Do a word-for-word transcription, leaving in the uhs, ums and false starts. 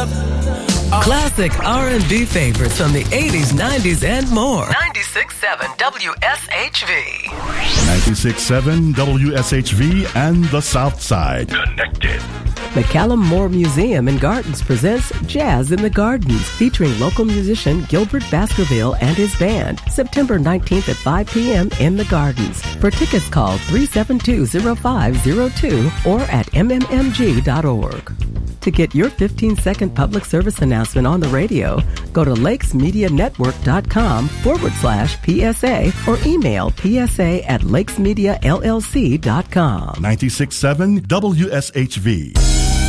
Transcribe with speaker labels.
Speaker 1: love.
Speaker 2: Classic R and B favorites from the eighties, nineties, and more. ninety-six point seven W S H V.
Speaker 3: ninety-six point seven W S H V and the South Side. Connected.
Speaker 2: McCallum Moore Museum in Gardens presents Jazz in the Gardens, featuring local musician Gilbert Baskerville and his band, September nineteenth at five p.m. in the Gardens. For tickets, call three seven two, zero five zero two or at m m m g dot org. To get your fifteen-second public service announcement on the radio, go to lakesmedianetwork.com forward slash PSA or email psa at lakesmediallc.com.
Speaker 3: ninety-six point seven W S H V.